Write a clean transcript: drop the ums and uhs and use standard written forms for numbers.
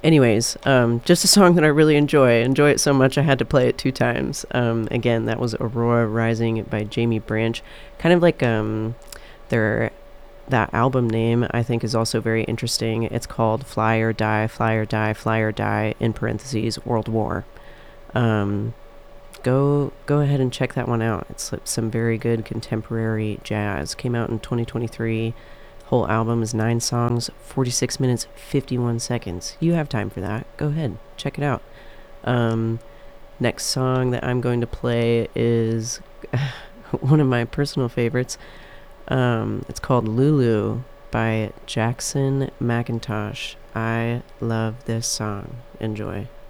Anyways, just a song that I really enjoy. Enjoy it so much I had to play it 2 times. Again, that was Aurora Rising by Jamie Branch. Kind of like their that album name I think is also very interesting. It's called Fly or Die, Fly or Die, Fly or Die in parentheses World War. Um, go ahead and check that one out. It's some very good contemporary jazz. Came out in 2023. Whole album is 9 songs, 46 minutes, 51 seconds. You have time for that. Go ahead, check it out. Um, Next song that I'm going to play is one of my personal favorites. It's called Lulu by Jackson McIntosh. I love this song. Enjoy.